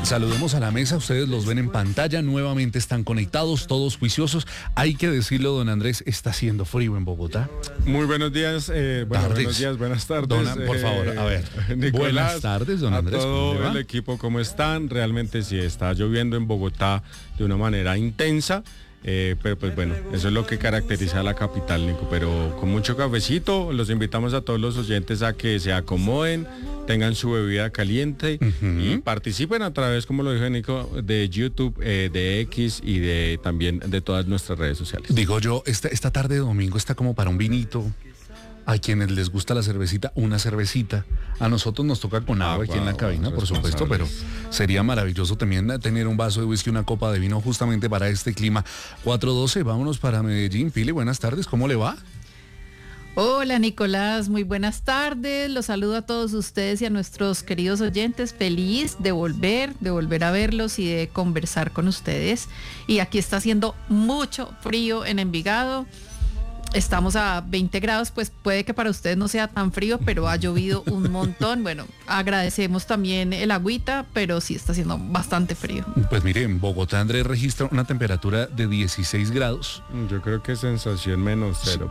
Saludemos a la mesa, ustedes los ven en pantalla, nuevamente están conectados, todos juiciosos. Hay que decirlo, don Andrés, está haciendo frío en Bogotá. Muy buenos días, buenos días, buenas tardes. Por favor, a ver. Nicolás, buenas tardes, don Andrés. A todo el equipo, ¿cómo están? Realmente sí, está lloviendo en Bogotá de una manera intensa. Pero pues bueno, eso es lo que caracteriza a la capital, Nico, pero con mucho cafecito. Los invitamos a todos los oyentes a que se acomoden, tengan su bebida caliente y participen a través, como lo dijo Nico, de YouTube, de X y de también de todas nuestras redes sociales. Digo yo, esta tarde de domingo está como para un vinito. A quienes les gusta la cervecita, una cervecita. A nosotros nos toca con agua aquí en la cabina, por supuesto, pero sería maravilloso también tener un vaso de whisky, una copa de vino justamente para este clima. 4:12, vámonos para Medellín. Pili, buenas tardes, ¿cómo le va? Hola Nicolás, muy buenas tardes. Los saludo a todos ustedes y a nuestros queridos oyentes. Feliz de volver a verlos y de conversar con ustedes. Y aquí está haciendo mucho frío en Envigado. Estamos a 20 grados, pues puede que para ustedes no sea tan frío, pero ha llovido un montón. Bueno, agradecemos también el agüita, pero sí está haciendo bastante frío. Pues mire, en Bogotá, Andrés registra una temperatura de 16 grados. Yo creo que sensación -0.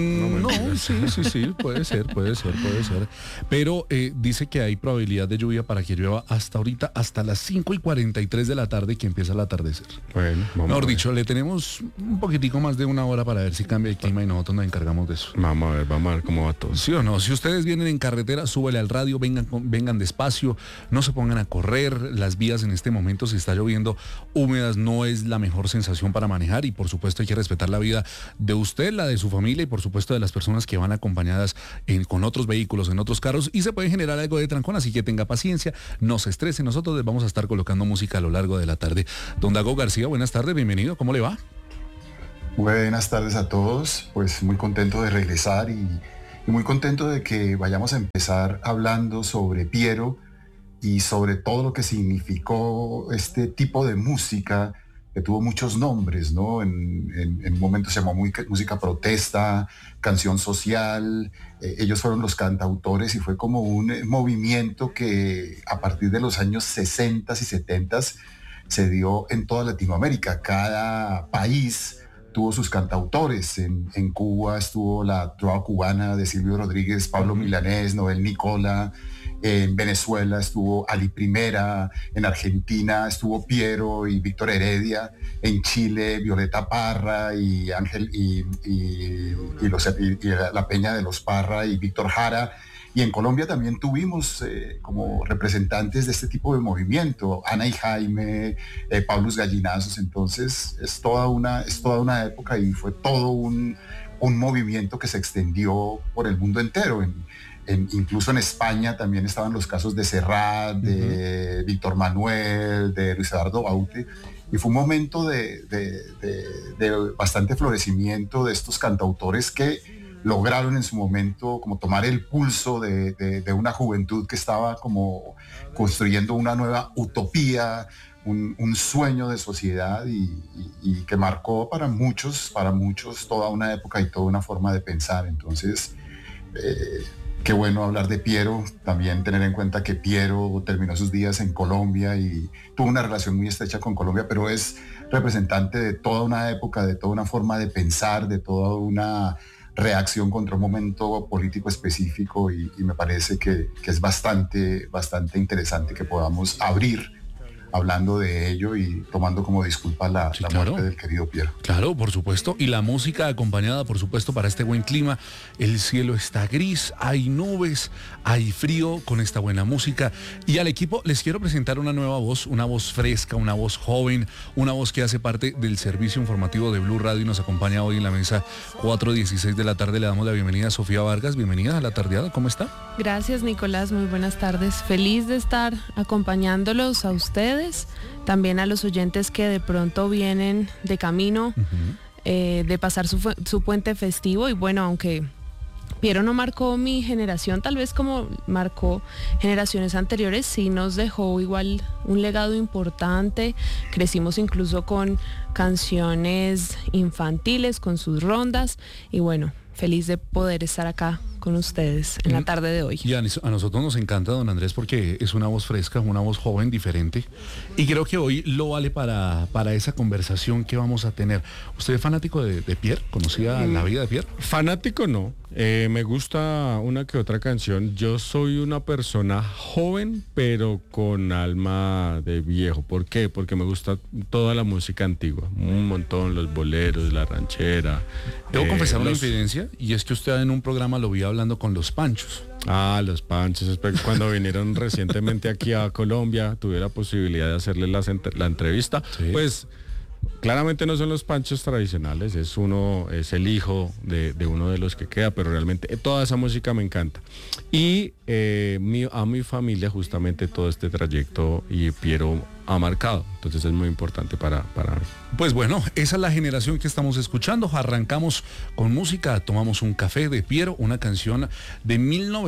Sí, puede ser. Pero dice que hay probabilidad de lluvia para que llueva hasta ahorita, hasta las 5:43 de la tarde que empieza el atardecer. Bueno, mejor dicho, le tenemos un poquitico más de una hora para ver si cambia el clima y nosotros nos encargamos de eso. Vamos a ver cómo va todo. ¿Sí o no? Si ustedes vienen en carretera, súbele al radio, vengan despacio, no se pongan a correr. Las vías en este momento, si está lloviendo, húmedas, no es la mejor sensación para manejar y por supuesto hay que respetar la vida de usted, la de su familia y por supuesto de las personas que van acompañadas con otros vehículos, en otros carros y se puede generar algo de trancón, así que tenga paciencia, no se estrese. Nosotros les vamos a estar colocando música a lo largo de la tarde. Don Dago García, buenas tardes, bienvenido, ¿cómo le va? Buenas tardes a todos, pues muy contento de regresar y muy contento de que vayamos a empezar hablando sobre Piero y sobre todo lo que significó este tipo de música que tuvo muchos nombres, ¿no? En un momento se llamó música protesta, canción social, ellos fueron los cantautores y fue como un movimiento que a partir de los años 60 y 70 se dio en toda Latinoamérica. Cada país tuvo sus cantautores. En Cuba estuvo la trova cubana de Silvio Rodríguez, Pablo Milanés, Noel Nicola. En Venezuela estuvo Ali Primera. En Argentina estuvo Piero y Víctor Heredia. En Chile, Violeta Parra y Ángel y la Peña de los Parra y Víctor Jara. Y en Colombia también tuvimos como representantes de este tipo de movimiento, Ana y Jaime, Paulus Gallinazos. Entonces es toda una época y fue todo un movimiento que se extendió por el mundo entero. Incluso en España también estaban los casos de Serrat, de Víctor Manuel, de Luis Eduardo Baute. Y fue un momento de bastante florecimiento de estos cantautores que lograron en su momento como tomar el pulso de una juventud que estaba como construyendo una nueva utopía, un sueño de sociedad y que marcó para muchos toda una época y toda una forma de pensar. Entonces, qué bueno hablar de Piero, también tener en cuenta que Piero terminó sus días en Colombia y tuvo una relación muy estrecha con Colombia, pero es representante de toda una época, de toda una forma de pensar, de toda una reacción contra un momento político específico y me parece que es bastante interesante que podamos abrir hablando de ello y tomando como disculpa la muerte del querido Piero. Claro, por supuesto. Y la música acompañada, por supuesto, para este buen clima. El cielo está gris, hay nubes, hay frío con esta buena música. Y al equipo les quiero presentar una nueva voz, una voz fresca, una voz joven, una voz que hace parte del servicio informativo de Blue Radio y nos acompaña hoy en la mesa 4:16 de la tarde. Le damos la bienvenida a Sofía Vargas. Bienvenida a la tardeada. ¿Cómo está? Gracias, Nicolás. Muy buenas tardes. Feliz de estar acompañándolos a ustedes, también a los oyentes que de pronto vienen de camino, de pasar su puente festivo. Y bueno, aunque Piero no marcó mi generación, tal vez como marcó generaciones anteriores, sí nos dejó igual un legado importante. Crecimos incluso con canciones infantiles, con sus rondas y bueno, feliz de poder estar acá con ustedes en la tarde de hoy. Y a nosotros nos encanta, don Andrés, porque es una voz fresca, una voz joven, diferente. Y creo que hoy lo vale para esa conversación que vamos a tener. ¿Usted es fanático de Pierre? ¿Conocía la vida de Pierre? Fanático no. Me gusta una que otra canción. Yo soy una persona joven, pero con alma de viejo. ¿Por qué? Porque me gusta toda la música antigua. Un montón, los boleros, la ranchera. Debo confesar una infidencia, y es que usted en un programa lo vi hablando con los Panchos. Ah, los Panchos. Cuando vinieron recientemente aquí a Colombia, tuve la posibilidad de hacerles la entrevista. Sí. Pues claramente no son los Panchos tradicionales, es el hijo de uno de los que queda, pero realmente toda esa música me encanta. Y a mi familia justamente todo este trayecto y Piero ha marcado, entonces es muy importante para mí. Pues bueno, esa es la generación que estamos escuchando. Arrancamos con música, tomamos un café de Piero, una canción de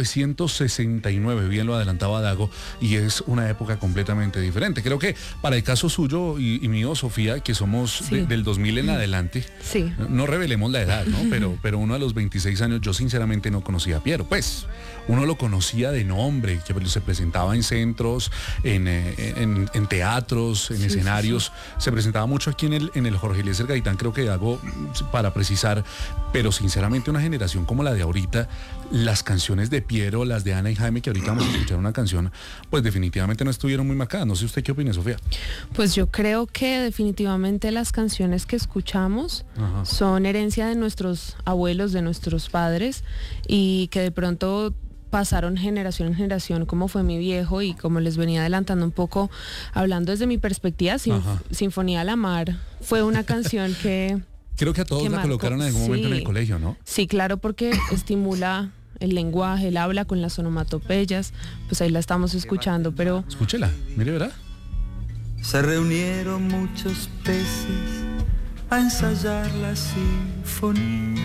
1969, bien lo adelantaba Dago, y es una época completamente diferente. Creo que para el caso suyo y mío, Sofía, que somos del 2000 en adelante, sí. No revelemos la edad, ¿no? Pero uno a los 26 años, yo sinceramente no conocía a Piero, pues uno lo conocía de nombre, que se presentaba en centros, en teatros, en escenarios, se presentaba mucho aquí en el Jorge Eliezer Gaitán, creo que hago para precisar, pero sinceramente una generación como la de ahorita, las canciones de Piero, las de Ana y Jaime, que ahorita vamos a escuchar una canción, pues definitivamente no estuvieron muy marcadas. No sé usted qué opina, Sofía. Pues yo creo que definitivamente las canciones que escuchamos son herencia de nuestros abuelos, de nuestros padres, y que de pronto pasaron generación en generación, como fue mi viejo, y como les venía adelantando un poco, hablando desde mi perspectiva, Sinfonía a la Mar fue una canción que... Creo que a todos la colocaron en algún momento en el colegio, ¿no? Sí, claro, porque estimula el lenguaje, el habla con las onomatopeyas, pues ahí la estamos escuchando, pero... Escúchela, mire, ¿verdad? Se reunieron muchos peces a ensayar la sinfonía.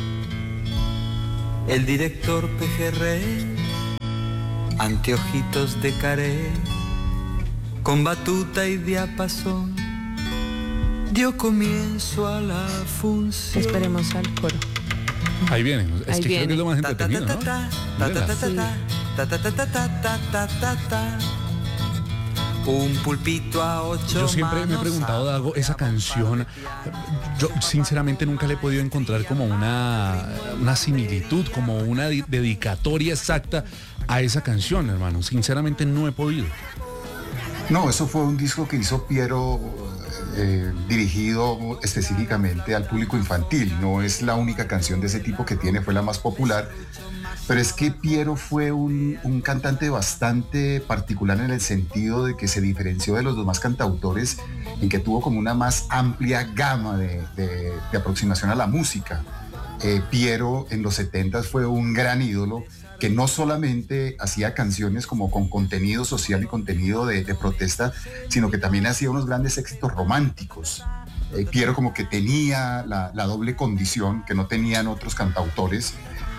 El director pejerrey, anteojitos de caré, con batuta y diapasón, dio comienzo a la función. Esperemos al coro. Ahí viene, es que creo que es lo más entretenido, ¿no? Un pulpito a 8 Yo siempre me he preguntado, Dago, esa canción, yo sinceramente nunca le he podido encontrar como una similitud, como una dedicatoria exacta a esa canción, hermano. Sinceramente no he podido. No, eso fue un disco que hizo Piero dirigido específicamente al público infantil. No es la única canción de ese tipo que tiene, fue la más popular. Pero es que Piero fue un cantante bastante particular en el sentido de que se diferenció de los demás cantautores en que tuvo como una más amplia gama de aproximación a la música. Piero en los 70s fue un gran ídolo que no solamente hacía canciones como con contenido social y contenido de protesta, sino que también hacía unos grandes éxitos románticos. Piero como que tenía la doble condición que no tenían otros cantautores.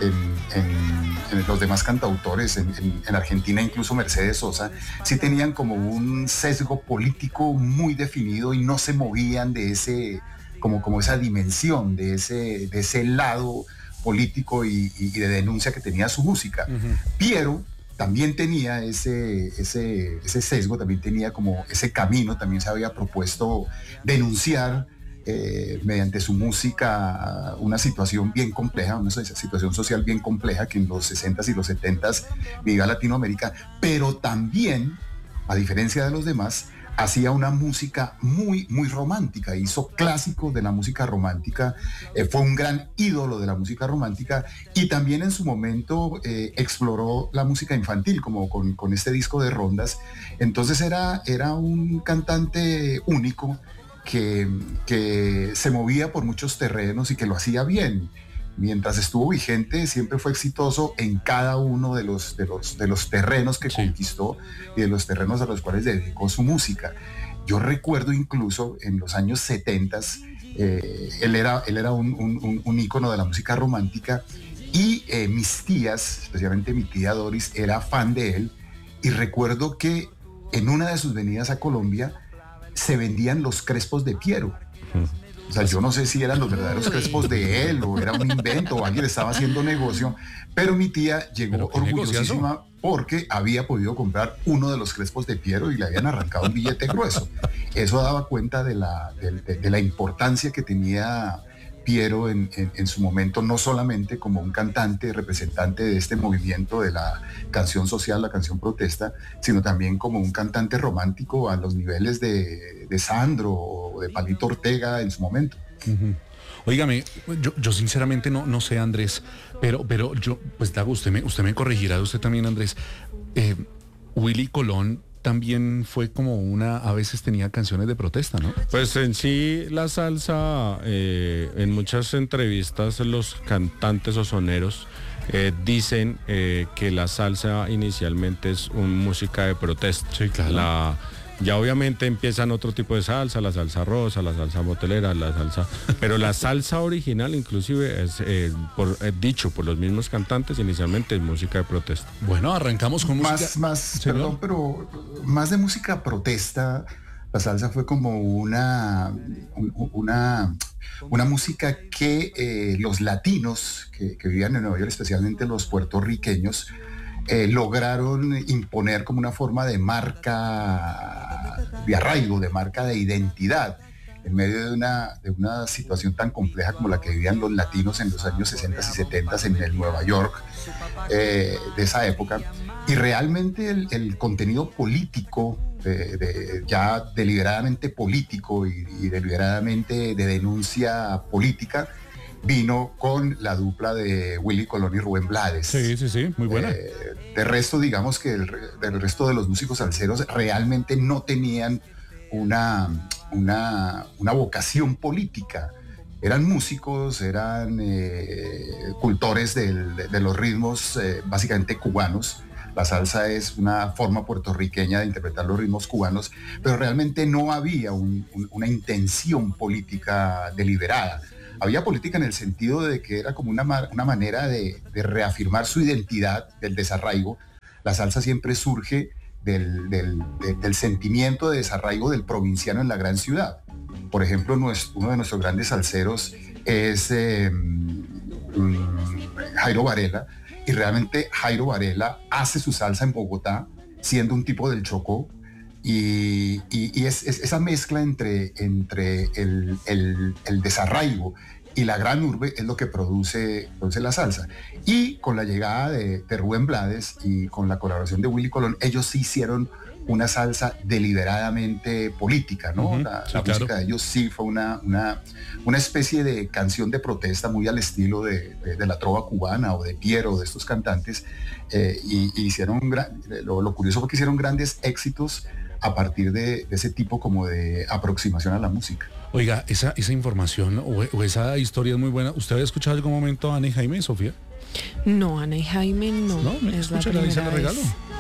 En los demás cantautores, en Argentina, incluso Mercedes Sosa, sí tenían como un sesgo político muy definido y no se movían de ese, como esa dimensión, de ese lado político y de denuncia que tenía su música. Piero también tenía ese sesgo, también tenía como ese camino, también se había propuesto denunciar mediante su música una situación bien compleja, una situación social bien compleja que en los 60s y los 70s vivía Latinoamérica, pero también, a diferencia de los demás, hacía una música muy, muy romántica, hizo clásicos de la música romántica, fue un gran ídolo de la música romántica y también en su momento exploró la música infantil, como con este disco de rondas. Entonces era un cantante único que se movía por muchos terrenos y que lo hacía bien. Mientras estuvo vigente, siempre fue exitoso en cada uno de los terrenos que conquistó y de los terrenos a los cuales dedicó su música. Yo recuerdo incluso en los años 70, él era un ícono de la música romántica y mis tías, especialmente mi tía Doris, era fan de él, y recuerdo que en una de sus venidas a Colombia se vendían los crespos de Piero. O sea, yo no sé si eran los verdaderos crespos de él o era un invento o alguien estaba haciendo negocio, pero mi tía llegó orgullosísima porque había podido comprar uno de los crespos de Piero y le habían arrancado un billete grueso. Eso daba cuenta de la importancia que tenía Piero en su momento, no solamente como un cantante, representante de este movimiento de la canción social, la canción protesta, sino también como un cantante romántico a los niveles de Sandro o de Palito Ortega en su momento. Uh-huh. Óigame, yo sinceramente no sé, Andrés, pero yo, pues Dago, usted me corregirá, usted también, Andrés. Willy Colón también fue como a veces tenía canciones de protesta, ¿no? Pues en sí la salsa, en muchas entrevistas los cantantes o soneros dicen que la salsa inicialmente es música de protesta. Sí, claro. Ya obviamente empiezan otro tipo de salsa, la salsa rosa, la salsa motelera, pero la salsa original inclusive es dicho por los mismos cantantes, inicialmente es música de protesta. Bueno, arrancamos con música. Perdón, pero más de música protesta, la salsa fue como una música que los latinos que vivían en Nueva York, especialmente los puertorriqueños, lograron imponer como una forma de marca de arraigo, de marca de identidad, en medio de una situación tan compleja como la que vivían los latinos en los años 60 y 70 en el Nueva York de esa época. Y realmente el contenido político, ya deliberadamente político y deliberadamente de denuncia política, vino con la dupla de Willy Colón y Rubén Blades. Sí, muy buena. De resto, digamos que el resto de los músicos salseros realmente no tenían una vocación política. Eran músicos, eran cultores de los ritmos básicamente cubanos. La salsa es una forma puertorriqueña de interpretar los ritmos cubanos, pero realmente no había una intención política deliberada. Había política en el sentido de que era como una manera de reafirmar su identidad del desarraigo. La salsa siempre surge del sentimiento de desarraigo del provinciano en la gran ciudad. Por ejemplo, uno de nuestros grandes salseros es Jairo Varela, y realmente Jairo Varela hace su salsa en Bogotá, siendo un tipo del Chocó, y es esa mezcla entre el desarraigo y la gran urbe es lo que produce la salsa. Y con la llegada de Rubén Blades y con la colaboración de Willy Colón, ellos sí hicieron una salsa deliberadamente política, ¿no? Uh-huh. La música de ellos sí fue una especie de canción de protesta muy al estilo de la trova cubana o de Piero, de estos cantantes, y hicieron lo curioso fue que hicieron grandes éxitos a partir de ese tipo como de aproximación a la música. Oiga, esa información o esa historia es muy buena. ¿Usted había escuchado en algún momento a Ana y Jaime, Sofía? No, Ana y Jaime no. No, es la primera vez. Regalo.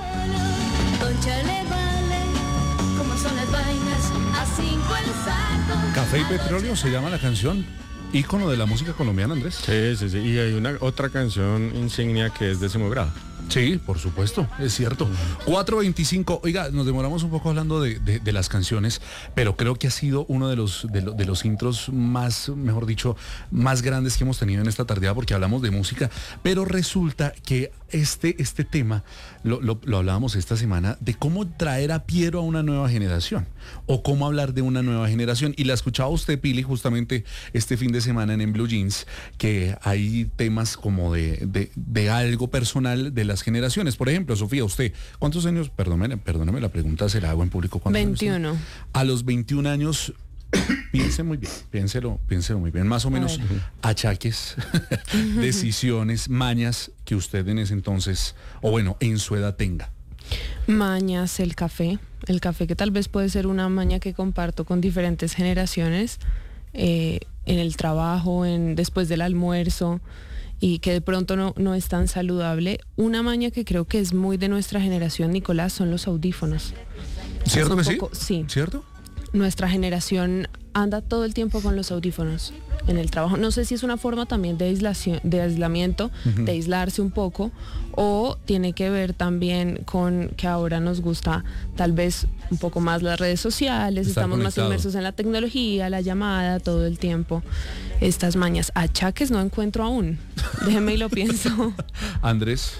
Café y Petróleo se llama la canción, ícono de la música colombiana, Andrés. Sí. Y hay otra canción insignia que es 10º grado. Sí, por supuesto, es cierto. 4:25. Oiga, nos demoramos un poco hablando de las canciones, pero creo que ha sido uno de los intros más, mejor dicho, más grandes que hemos tenido en esta tardeada, porque hablamos de música, pero resulta que este tema lo hablábamos esta semana, de cómo traer a Piero a una nueva generación, o cómo hablar de una nueva generación. Y la escuchaba usted, Pili, justamente este fin de semana en Blue Jeans, que hay temas como de algo personal de las generaciones. Por ejemplo, Sofía, usted, ¿cuántos años? Perdóname la pregunta, se la hago en público. 21. Años? A los 21 años, piénselo muy bien, más o menos achaques, decisiones, mañas que usted en ese entonces, o bueno, en su edad tenga. Mañas, el café que tal vez puede ser una maña que comparto con diferentes generaciones, en el trabajo, después del almuerzo, y que de pronto no es tan saludable. Una maña que creo que es muy de nuestra generación, Nicolás, son los audífonos. ¿Cierto que sí? Sí. ¿Cierto? Nuestra generación anda todo el tiempo con los audífonos. en el trabajo. No sé si es una forma también de aislamiento, de aislarse un poco, o tiene que ver también con que ahora nos gusta tal vez un poco más las redes sociales, estamos más inmersos en la tecnología, la llamada todo el tiempo. Estas mañas, achaques no encuentro aún. Déjeme y lo pienso. Andrés.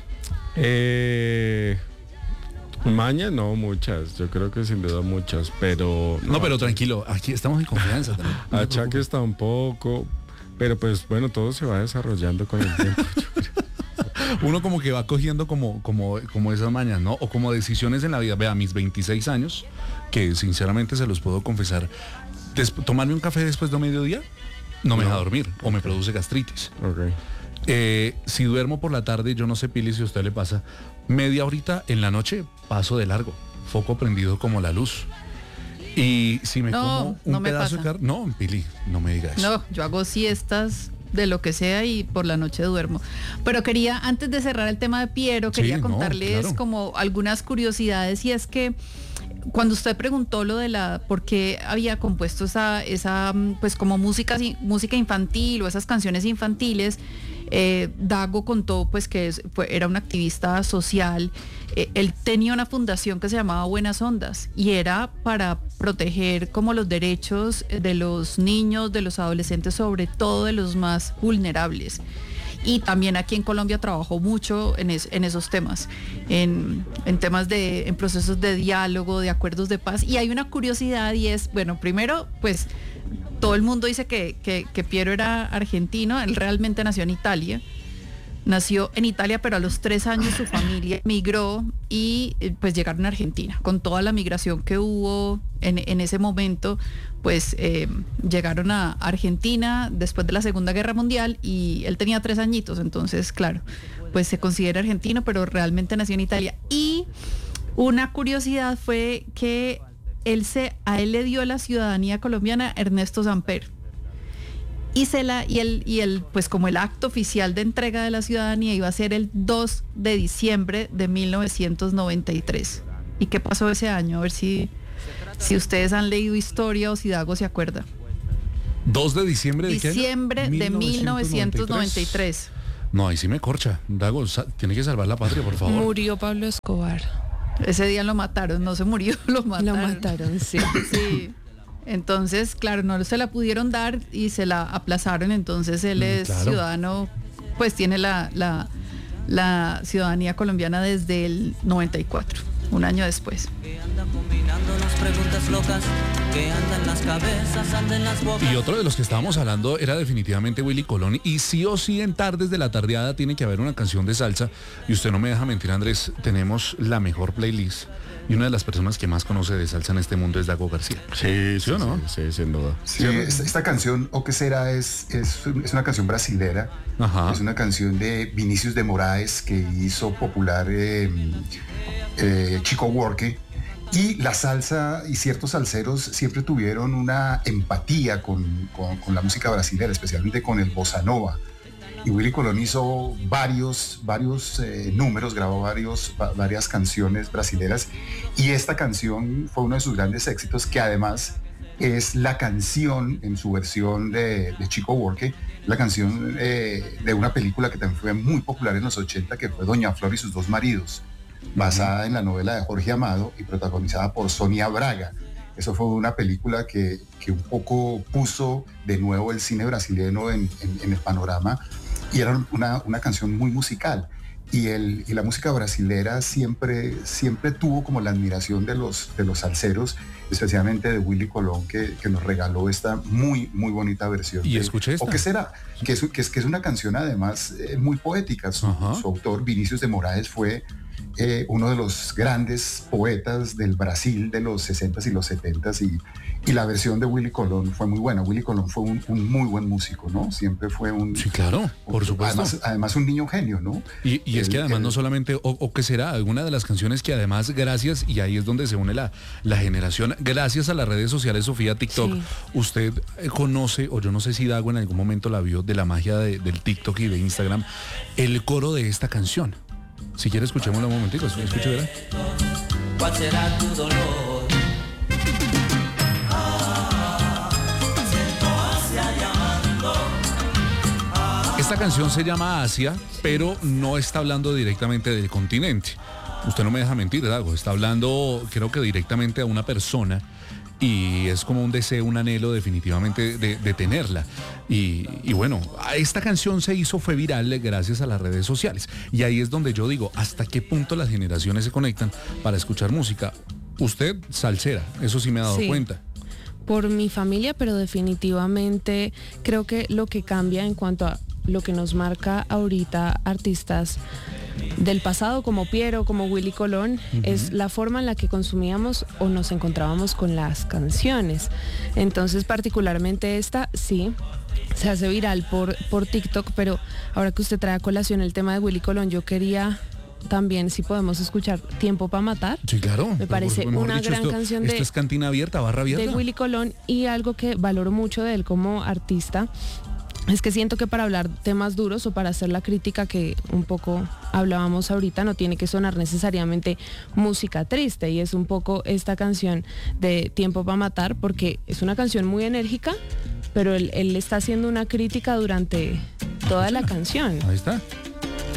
Mañas no muchas, yo creo que sin duda muchas, pero... No, pero tranquilo, aquí estamos en confianza también. Achaques tampoco, pero pues bueno, todo se va desarrollando con el tiempo. Uno como que va cogiendo como esas mañas, ¿no? O como decisiones en la vida. Vea, mis 26 años, que sinceramente se los puedo confesar, tomarme un café después de mediodía no me deja dormir o me produce gastritis. Okay. Si duermo por la tarde, yo no sé, Pili, si a usted le pasa, media horita en la noche paso de largo, foco prendido como la luz. Y si me como un pedazo de carne, no, Pili, no me diga eso. No, yo hago siestas de lo que sea y por la noche duermo. Pero quería, antes de cerrar el tema de Piero, quería contarles como algunas curiosidades, y es que cuando usted preguntó lo de por qué había compuesto esa pues como música infantil o esas canciones infantiles, Dago contó pues que era un activista social. Él tenía una fundación que se llamaba Buenas Ondas y era para proteger como los derechos de los niños, de los adolescentes, sobre todo de los más vulnerables. Y también aquí en Colombia trabajó mucho en esos temas, en temas en procesos de diálogo, de acuerdos de paz. Y hay una curiosidad, y es, bueno, primero, pues todo el mundo dice que Piero era argentino. Él realmente nació en Italia. Nació en Italia, pero a los 3 años su familia migró y pues llegaron a Argentina. Con toda la migración que hubo en ese momento, pues llegaron a Argentina después de la Segunda Guerra Mundial, y él tenía 3 añitos, entonces claro, pues se considera argentino, pero realmente nació en Italia. Y una curiosidad fue que a él le dio la ciudadanía colombiana Ernesto Samper. Y él, pues como el acto oficial de entrega de la ciudadanía iba a ser el 2 de diciembre de 1993. ¿Y qué pasó ese año? A ver si ustedes han leído historia o si Dago se acuerda. 2 de diciembre de diciembre de 1993. No, ahí sí me corcha. Dago, tiene que salvar la patria, por favor. Murió Pablo Escobar. Ese día lo mataron, no se murió, lo mataron. Lo mataron, sí. Sí. Entonces, claro, no se la pudieron dar y se la aplazaron. Entonces él es ciudadano, pues tiene la ciudadanía colombiana desde el 94, un año después. Y otro de los que estábamos hablando era definitivamente Willy Colón, y sí o sí en Tardes de la Tardeada tiene que haber una canción de salsa, y usted no me deja mentir, Andrés, tenemos la mejor playlist, y una de las personas que más conoce de salsa en este mundo es Dago García. ¿Sí o no? Sí, sin duda. Sí, esta canción, O Que Será, es una canción brasilera. Ajá. Es una canción de Vinícius de Moraes, que hizo popular Chico Buarque. Y la salsa y ciertos salseros siempre tuvieron una empatía con la música brasilera, especialmente con el bossa nova. Y Willy Colón hizo varios números, grabó varias canciones brasileras, y esta canción fue uno de sus grandes éxitos, que además es la canción en su versión de Chico Buarque, la canción de una película que también fue muy popular en los 80, que fue Doña Flor y sus 2 maridos, basada en la novela de Jorge Amado y protagonizada por Sonia Braga. Eso fue una película que un poco puso de nuevo el cine brasileño en el panorama, y era una canción muy musical. Y la música brasilera siempre tuvo como la admiración de los salseros, especialmente de Willy Colón, que nos regaló esta muy, muy bonita versión. Y escuché esta. ¿O qué será? Que es una canción además muy poética. Su autor, Vinícius de Moraes, fue uno de los grandes poetas del Brasil de los 60s y los 70s, y la versión de Willy Colón fue muy buena. Willy Colón fue un muy buen músico, ¿no? Siempre fue Sí, claro, por supuesto. Además un niño genio, ¿no? Y es que además no solamente, o que será, alguna de las canciones que además, gracias, y ahí es donde se une la generación, gracias a las redes sociales, Sofía, TikTok, sí. Usted conoce, o yo no sé si Dago en algún momento la vio, de la magia del TikTok y de Instagram, el coro de esta canción. Si quiere, escuchémoslo un momentico, escuche, ¿verdad? ¿Cuál será tu dolor? Siento hacia llamando. Esta canción se llama Asia, pero no está hablando directamente del continente. Usted no me deja mentir, Dago. Está hablando, creo que directamente a una persona. Y es como un deseo, un anhelo definitivamente de tenerla. Y bueno, esta canción fue viral gracias a las redes sociales. Y ahí es donde yo digo, ¿hasta qué punto las generaciones se conectan para escuchar música? Usted, salsera, eso sí me ha dado cuenta. Por mi familia, pero definitivamente creo que lo que cambia en cuanto a lo que nos marca ahorita artistas del pasado como Piero, como Willy Colón, es la forma en la que consumíamos o nos encontrábamos con las canciones. Entonces, particularmente esta, sí, se hace viral por TikTok, pero ahora que usted trae a colación el tema de Willy Colón, yo quería también, si podemos escuchar Tiempo para Matar. Sí, claro. Me parece una gran canción esto es cantina abierta, barra abierta. De Willy Colón, y algo que valoro mucho de él como artista es que siento que para hablar temas duros o para hacer la crítica que un poco hablábamos ahorita, no tiene que sonar necesariamente música triste, y es un poco esta canción de Tiempo para Matar, porque es una canción muy enérgica, pero él está haciendo una crítica durante toda la canción. Ahí está.